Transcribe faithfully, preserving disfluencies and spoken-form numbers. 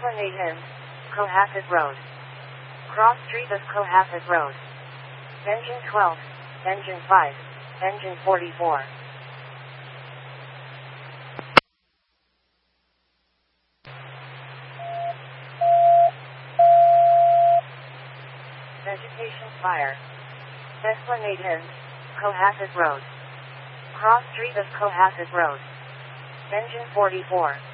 Esplanade Inn, Cohasset Road. Cross Street of Cohasset Road. Engine twelve, Engine five, Engine forty-four. Vegetation fire. Esplanade Inn, Cohasset Road. Cross Street of Cohasset Road. Engine forty-four.